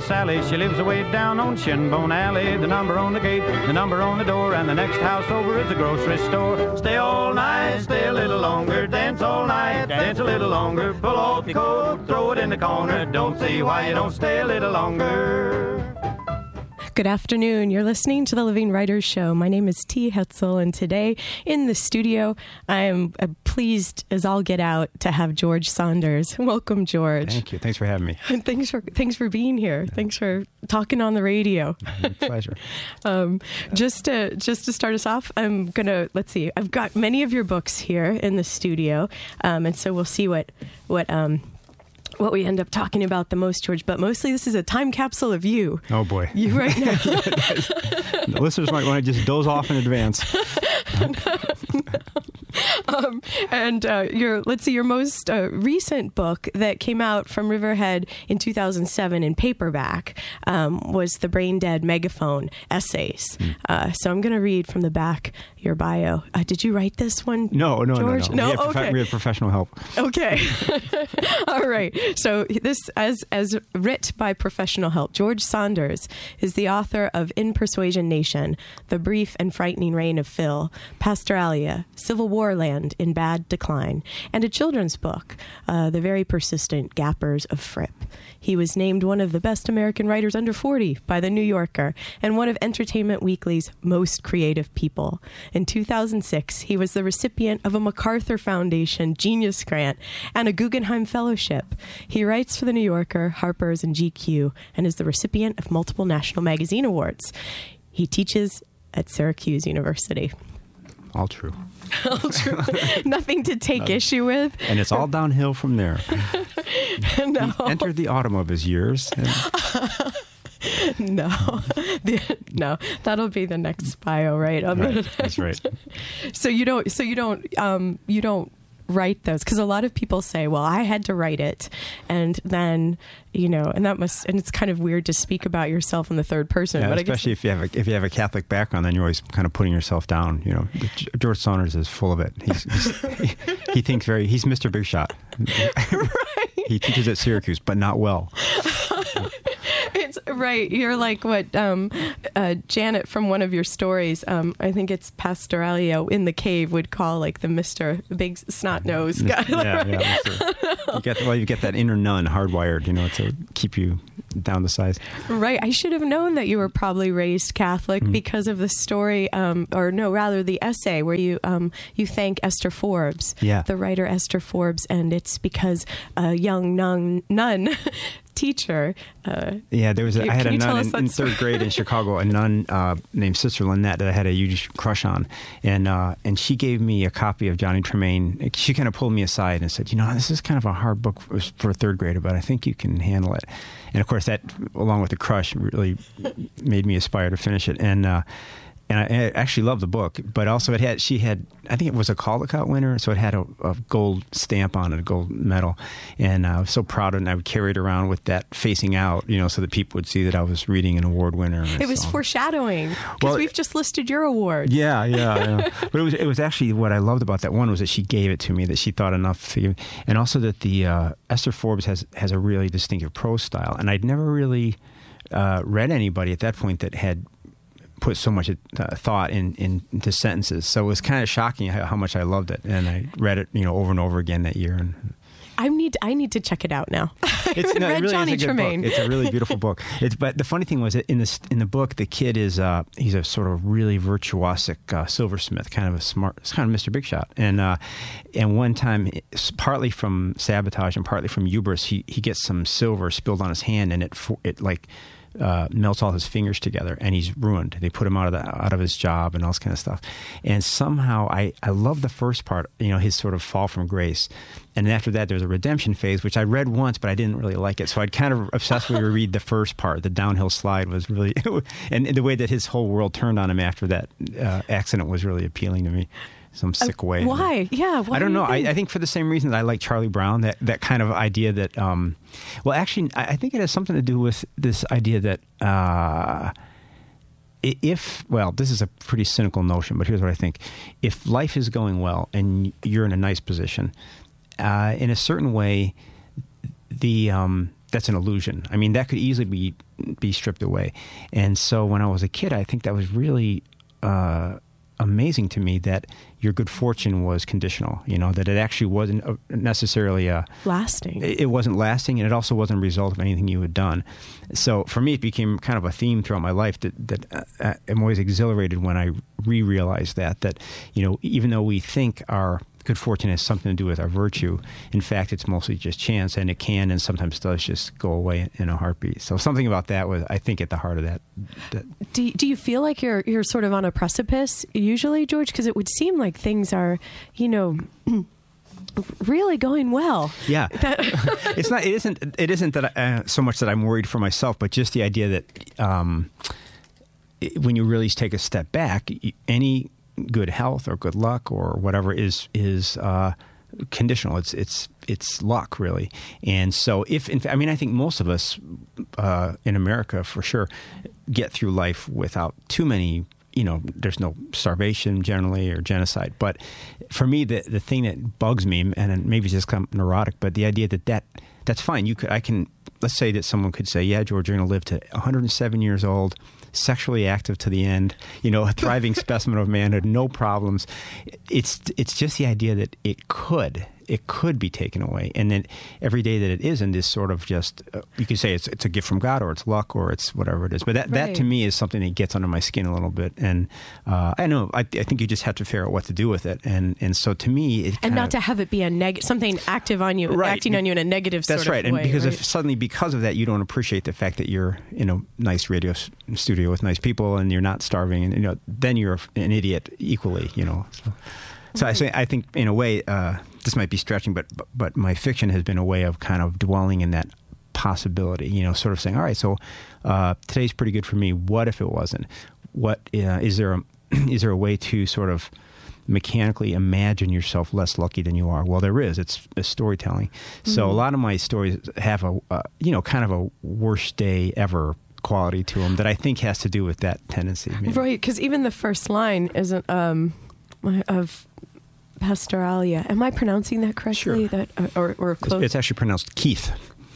Sally. She lives away down on Shinbone Alley. The number on the gate, the number on the door, and the next house over is a grocery store. Stay all night, stay a little longer, dance all night, dance a little longer. Pull off your coat, throw it in the corner. Don't see why you don't stay a little longer. Good afternoon. You're listening to the Living Writers Show. My name is T. Hetzel, and today in the studio, I am pleased as all get out to have George Saunders. Welcome, George. Thank you. Thanks for having me. Thanks for being here. Thanks for talking on the radio. Pleasure. Just to start us off, let's see. I've got many of your books here in the studio, and so we'll see what we end up talking about the most, George, but mostly this is a time capsule of you. Oh, boy. You right now. The listeners might want to just doze off in advance. Your most recent book that came out from Riverhead in 2007 in paperback was the Brain Dead Megaphone Essays. So I'm going to read from the back your bio. Did you write this one? No, George? No. Okay. We have professional help. Okay. All right. So this, as writ by professional help, George Saunders is the author of In Persuasion Nation, The Brief and Frightening Reign of Phil, Pastoralia, Civil War Land in Bad Decline, and a children's book, The Very Persistent Gappers of Fripp. He was named one of the best American writers under 40 by The New Yorker and one of Entertainment Weekly's most creative people. In 2006, he was the recipient of a MacArthur Foundation Genius Grant and a Guggenheim Fellowship. He writes for The New Yorker, Harper's, and GQ, and is the recipient of multiple National Magazine Awards. He teaches at Syracuse University. All true. All true. Nothing to take issue with. And it's all downhill from there. No. He entered the autumn of his years. No, that'll be the next bio, right? That's right. So you don't write those, because a lot of people say, well, I had to write it, and then and it's kind of weird to speak about yourself in the third person. Yeah, but especially if you have a Catholic background, then you're always kind of putting yourself down. George Saunders is full of it. He thinks he's Mr. Big Shot. Right. He teaches at Syracuse, but not well. It's right. You're like what Janet from one of your stories, I think it's Pastoralia in the Cave, would call like the Mr. Big Snot Nose guy. Yeah. You get that inner nun hardwired, to keep you down to size. Right. I should have known that you were probably raised Catholic because of the story, the essay where you thank Esther Forbes, the writer Esther Forbes, and it's because a young nun teacher. I had a nun in third grade in Chicago, a nun named Sister Lynette that I had a huge crush on, and she gave me a copy of Johnny Tremain. She kind of pulled me aside and said, this is kind of a hard book for a third grader, but I think you can handle it. And of course, that, along with the crush, really made me aspire to finish it. And I actually loved the book, but also she had, I think it was a Caldecott winner, so it had a gold stamp on it, a gold medal. And I was so proud of it, and I would carry it around with that facing out, so that people would see that I was reading an award winner. It was foreshadowing, because we've just listed your awards. Yeah. But it was actually, what I loved about that one was that she gave it to me, that she thought enough to give, and also that the Esther Forbes has a really distinctive prose style. And I'd never really read anybody at that point that had put so much thought into sentences. So it was kind of shocking how much I loved it. And I read it, over and over again that year. And I need to check it out now. It really Johnny is a good Tremain. book. It's a really beautiful book. But the funny thing was that in the book, the kid is he's a sort of really virtuosic silversmith, kind of Mr. Big Shot. And one time, partly from sabotage and partly from hubris, he gets some silver spilled on his hand, and it melts all his fingers together, and he's ruined. They put him out of his job and all this kind of stuff. And somehow I love the first part, his sort of fall from grace. And then after that, there's a redemption phase, which I read once, but I didn't really like it. So I'd kind of obsessively read the first part. The downhill slide was really, and the way that his whole world turned on him after that accident was really appealing to me. Some sick way. Why? Yeah. Why I don't know. I think for the same reason that I like Charlie Brown, that kind of idea that, actually, I think it has something to do with this idea that this is a pretty cynical notion, but here's what I think. If life is going well and you're in a nice position, in a certain way, that's an illusion. I mean, that could easily be be stripped away. And so when I was a kid, I think that was really amazing to me, that your good fortune was conditional, that it actually wasn't necessarily lasting. It wasn't lasting, and it also wasn't a result of anything you had done. So for me, it became kind of a theme throughout my life that I'm always exhilarated when I realized that even though we think our good fortune has something to do with our virtue, in fact, it's mostly just chance, and it can and sometimes does just go away in a heartbeat. So something about that was, I think, at the heart of that. Do you feel like you're sort of on a precipice usually, George? Because it would seem like things are, really going well. Yeah, It isn't that so much that I'm worried for myself, but just the idea that when you really take a step back, any good health or good luck or whatever is conditional. It's luck, really. And so I think most of us in America, for sure, get through life without too many. There's no starvation generally or genocide. But for me, the thing that bugs me, and maybe it's just kind of neurotic, but the idea that's fine. Let's say that someone could say, yeah, George, you're going to live to 107 years old, sexually active to the end, a thriving specimen of manhood, no problems. It's just the idea that it could be taken away, and then every day that it isn't is sort of just you could say it's a gift from God, or it's luck, or it's whatever it is. But that to me is something that gets under my skin a little bit, and I think you just have to figure out what to do with it, and so to me, not to have it be something active on you, right, acting on you in a negative sort of way. That's right, and because if suddenly because of that you don't appreciate the fact that you're in a nice radio studio with nice people and you're not starving, and then you're an idiot equally. So I think in a way, this might be stretching, but my fiction has been a way of kind of dwelling in that possibility, sort of saying, all right, so today's pretty good for me. What if it wasn't? What is there a way to sort of mechanically imagine yourself less lucky than you are? Well, there is. It's storytelling. Mm-hmm. So a lot of my stories have a kind of a worst day ever quality to them that I think has to do with that tendency. Maybe. Right, because even the first line isn't of Pastoralia. Am I pronouncing that correctly? Sure. That or close? It's actually pronounced Keith.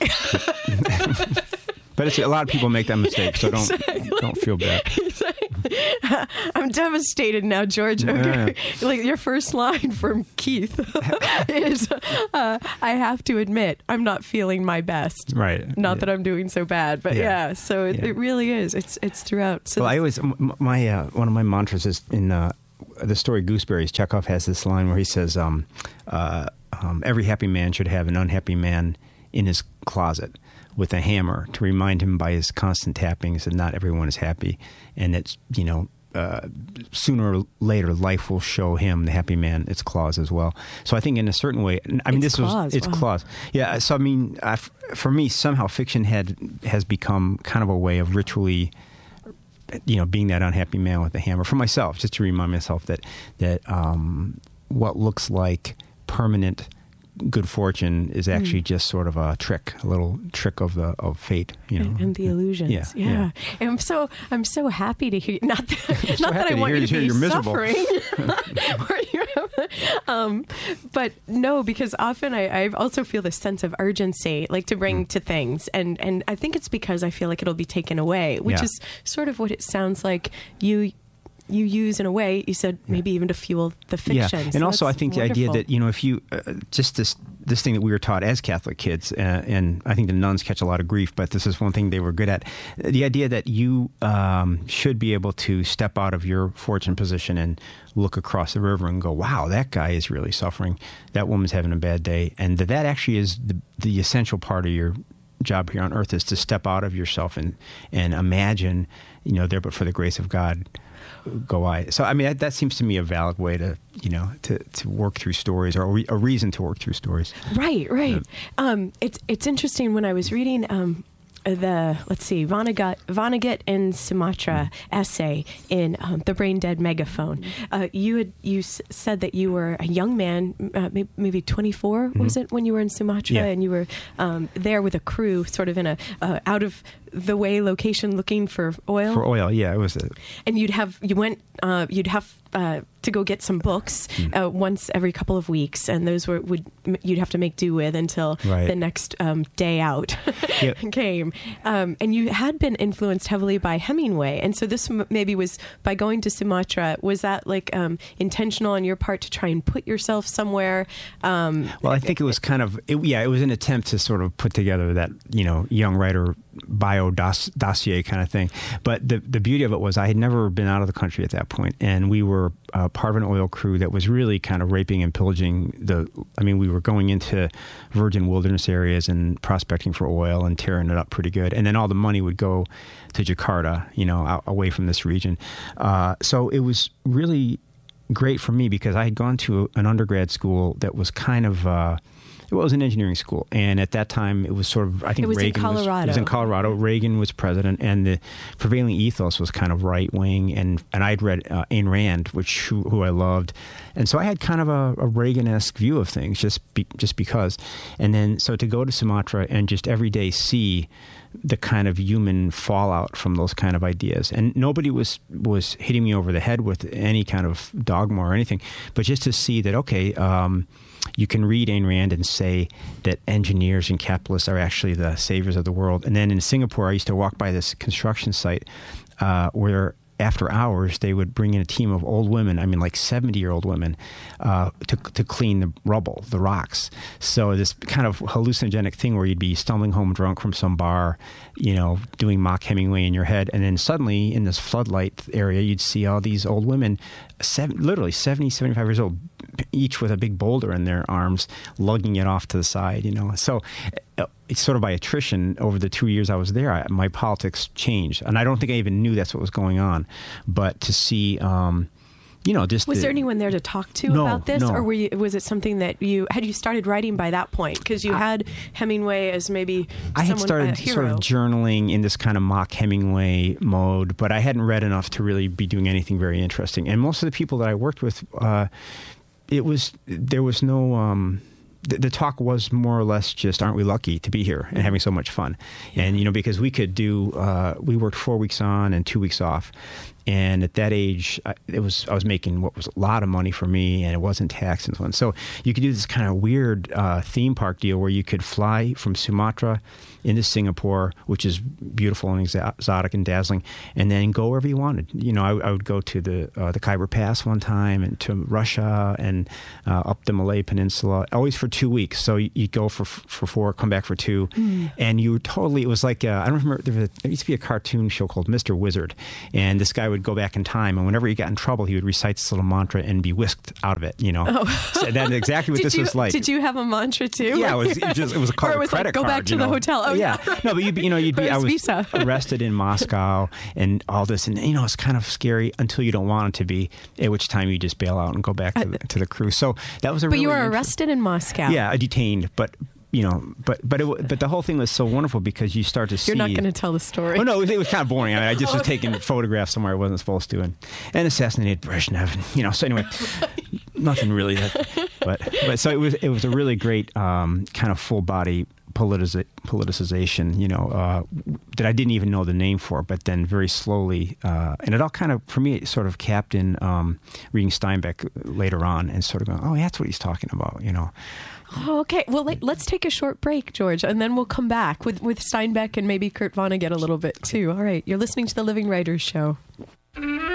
But a lot of people make that mistake, so don't feel bad. I'm devastated now, George. Okay. Yeah. Like your first line from Keith is, "I have to admit, I'm not feeling my best." Right. Not that I'm doing so bad, but yeah. So it really is. It's throughout. So I always one of my mantras is in the story Gooseberries. Chekhov has this line where he says, "Every happy man should have an unhappy man in his closet with a hammer to remind him by his constant tappings that not everyone is happy, and that sooner or later life will show him, the happy man, its claws as well." So I think in a certain way, it's claws. Yeah. So for me, somehow fiction has become kind of a way of ritually, being that unhappy man with the hammer for myself, just to remind myself that what looks like permanent good fortune is actually just sort of a little trick of fate, and the illusions. Yeah. And I'm so happy to hear. Not that I want you to be suffering, but no, because often I also feel this sense of urgency, like to bring to things, and I think it's because I feel like it'll be taken away, which is sort of what it sounds like you use in a way. You said maybe even to fuel the fiction. Yeah, and also I think wonderful. The idea that if you just this thing that we were taught as Catholic kids, and I think the nuns catch a lot of grief, but this is one thing they were good at. The idea that you should be able to step out of your fortune position and look across the river and go, wow, that guy is really suffering. That woman's having a bad day, and that actually is the essential part of your job here on earth, is to step out of yourself and imagine, there but for the grace of God go I. So I mean that seems to me a valid way to to work through stories, or a reason to work through stories. Right. It's interesting when I was reading Vonnegut in Sumatra essay in The Brain Dead Megaphone. You said that you were a young man, maybe 24 was it, when you were in Sumatra, and you were there with a crew, sort of in a out of the way location looking for oil? For oil, yeah, it was. And you'd have to go get some books once every couple of weeks, and those you'd have to make do with until the next day out came. And you had been influenced heavily by Hemingway, and so this maybe was by going to Sumatra. Was that like intentional on your part to try and put yourself somewhere? Well, I think it was kind of it was an attempt to sort of put together that young writer bio dossier kind of thing. But the beauty of it was I had never been out of the country at that point, and we were part of an oil crew that was really kind of raping and pillaging we were going into virgin wilderness areas and prospecting for oil and tearing it up pretty good. And then all the money would go to Jakarta, away from this region. So it was really great for me because I had gone to an undergrad school that was kind of... it was an engineering school, and at that time it was sort of, I think Reagan was in Colorado. It was in Colorado. Reagan was president, and the prevailing ethos was kind of right wing. And I'd read Ayn Rand, who I loved, and so I had kind of a Reagan-esque view of things, just because. And then so to go to Sumatra and just every day see the kind of human fallout from those kind of ideas, and nobody was hitting me over the head with any kind of dogma or anything, but just to see that you can read Ayn Rand and say that engineers and capitalists are actually the saviors of the world. And then in Singapore, I used to walk by this construction site where after hours they would bring in a team of old women, like 70-year-old women, to clean the rubble, the rocks. So this kind of hallucinogenic thing where you'd be stumbling home drunk from some bar, doing mock Hemingway in your head, and then suddenly in this floodlight area you'd see all these old women, literally 70, 75 years old, each with a big boulder in their arms, lugging it off to the side, So it's sort of by attrition over the 2 years I was there, my politics changed. And I don't think I even knew that's what was going on. But to see, just... Was there anyone there to talk to about this? No. Or was it something that had you started writing by that point? Because you had Hemingway as maybe I had started sort of journaling in this kind of mock Hemingway mode, but I hadn't read enough to really be doing anything very interesting. And most of the people that I worked with... there was no, the talk was more or less just, aren't we lucky to be here and having so much fun? And, because we could we worked 4 weeks on and 2 weeks off. And at that age, I was making what was a lot of money for me, and it wasn't taxed and so on. So you could do this kind of weird theme park deal where you could fly from Sumatra into Singapore, which is beautiful and exotic and dazzling, and then go wherever you wanted. I would go to the Khyber Pass one time, and to Russia, and up the Malay Peninsula, always for 2 weeks. So you'd go for 4, come back for 2, and you were totally. It was like I don't remember. There used to be a cartoon show called Mr. Wizard, and this guy would go back in time, and whenever he got in trouble, he would recite this little mantra and be whisked out of it. So that's exactly what this was like. Did you have a mantra too? Yeah, it was a card, or it was credit like, go card, back to the hotel. Oh yeah. No, but you'd be. I was Visa. arrested in Moscow and all this, and it's kind of scary until you don't want it to be. At which time you just bail out and go back to the crew. So that was a. But you were arrested in Moscow. Yeah, detained, but. But the whole thing was so wonderful because you start to see. You're not going to tell the story. Oh no, it was kind of boring. I just was taking photographs somewhere I wasn't supposed to, and assassinated Brezhnev, and So anyway, nothing really. But so it was a really great kind of full body politicization, that I didn't even know the name for, but then very slowly, and it all kind of, for me, it sort of capped in reading Steinbeck later on and sort of going, oh, that's what he's talking about, Oh, okay. Well, let's take a short break, George, and then we'll come back with Steinbeck and maybe Kurt Vonnegut a little bit too. All right. You're listening to The Living Writers Show.